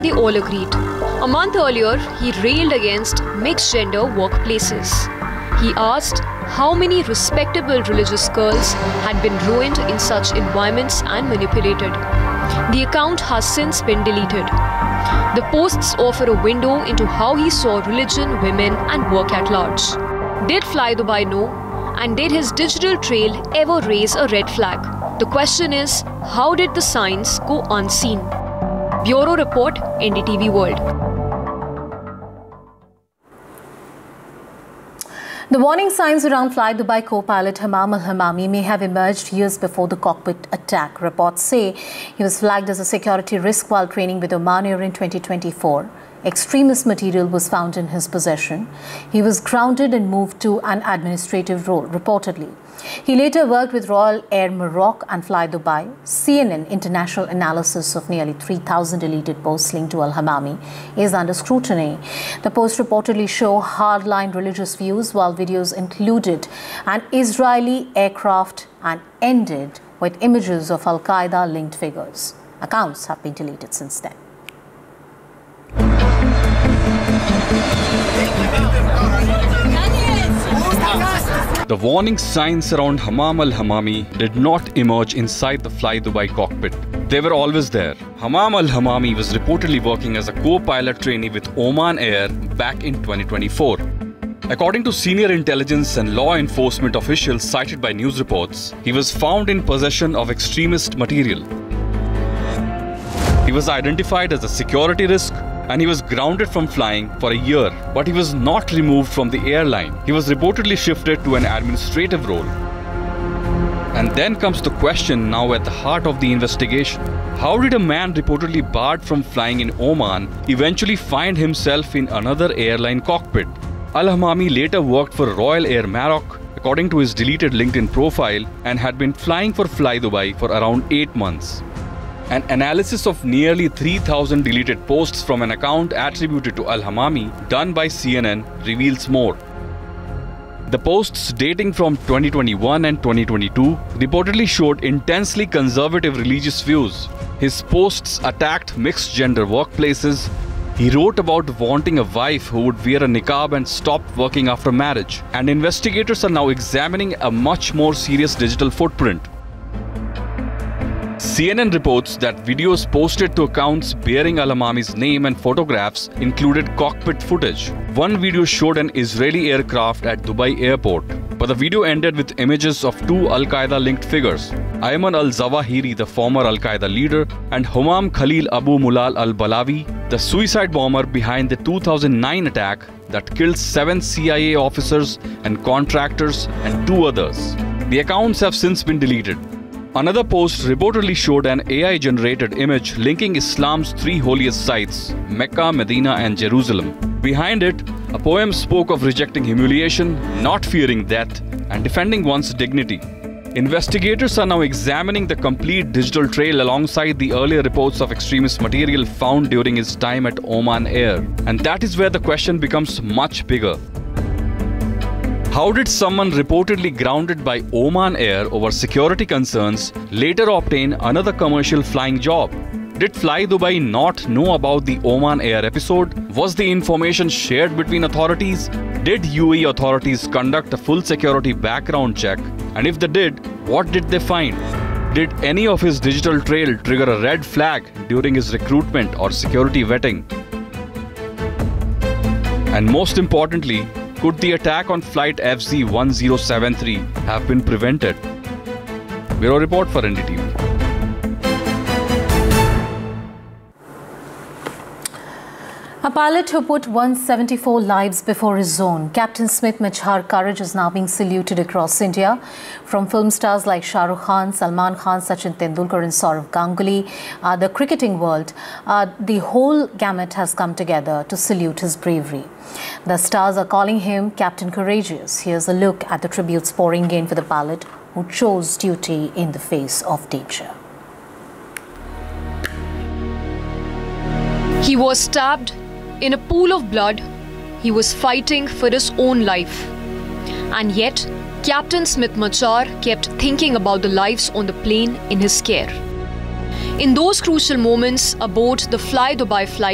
They all agreed. A month earlier, he railed against mixed-gender workplaces. He asked how many respectable religious girls had been ruined in such environments and manipulated. The account has since been deleted. The posts offer a window into how he saw religion, women, and work at large. Did Fly Dubai know? And did his digital trail ever raise a red flag? The question is, how did the signs go unseen? Bureau Report, NDTV World. The warning signs around Fly Dubai co-pilot Hamam Al-Hamami may have emerged years before the cockpit attack. Reports say he was flagged as a security risk while training with Oman Air in 2024. Extremist material was found in his possession. He was grounded and moved to an administrative role, reportedly. He later worked with Royal Air Maroc and Fly Dubai. CNN international analysis of nearly 3,000 deleted posts linked to Al-Hamami is under scrutiny. The posts reportedly show hardline religious views, while videos included an Israeli aircraft and ended with images of Al-Qaeda linked figures. Accounts have been deleted since then. The warning signs around Hamam Al-Hamami did not emerge inside the Fly Dubai cockpit. They were always there. Hamam Al-Hamami was reportedly working as a co-pilot trainee with Oman Air back in 2024. According to senior intelligence and law enforcement officials cited by news reports, he was found in possession of extremist material. He was identified as a security risk and he was grounded from flying for a year, but he was not removed from the airline. He was reportedly shifted to an administrative role. And then comes the question now at the heart of the investigation. How did a man reportedly barred from flying in Oman eventually find himself in another airline cockpit? Al-Hamami later worked for Royal Air Maroc, according to his deleted LinkedIn profile, and had been flying for Fly Dubai for around 8 months. An analysis of nearly 3,000 deleted posts from an account attributed to Al-Hamami done by CNN reveals more. The posts dating from 2021 and 2022 reportedly showed intensely conservative religious views. His posts attacked mixed-gender workplaces. He wrote about wanting a wife who would wear a niqab and stop working after marriage. And investigators are now examining a much more serious digital footprint. CNN reports that videos posted to accounts bearing Al-Hamami's name and photographs included cockpit footage. One video showed an Israeli aircraft at Dubai airport, but the video ended with images of 2 Al-Qaeda linked figures, Ayman al-Zawahiri, the former Al-Qaeda leader, and Humam Khalil Abu Mulal al-Balawi, the suicide bomber behind the 2009 attack that killed 7 CIA officers and contractors and 2 others. The accounts have since been deleted. Another post reportedly showed an AI-generated image linking Islam's 3 holiest sites, Mecca, Medina and Jerusalem. Behind it, a poem spoke of rejecting humiliation, not fearing death, and defending one's dignity. Investigators are now examining the complete digital trail alongside the earlier reports of extremist material found during his time at Oman Air. And that is where the question becomes much bigger. How did someone reportedly grounded by Oman Air over security concerns later obtain another commercial flying job? Did Fly Dubai not know about the Oman Air episode? Was the information shared between authorities? Did UAE authorities conduct a full security background check? And if they did, what did they find? Did any of his digital trail trigger a red flag during his recruitment or security vetting? And most importantly, could the attack on flight FZ1073 have been prevented? Bureau Report for NDTV. A pilot who put 174 lives before his own, Captain Smit Machar courage is now being saluted across India. From film stars like Shah Rukh Khan, Salman Khan, Sachin Tendulkar and Sourav Ganguly, the cricketing world, the whole gamut has come together to salute his bravery. The stars are calling him Captain Courageous. Here's a look at the tributes pouring in for the pilot who chose duty in the face of danger. He was stabbed in a pool of blood. He was fighting for his own life. And yet, Captain Smit Machar kept thinking about the lives on the plane in his care. In those crucial moments aboard the Fly Dubai flight,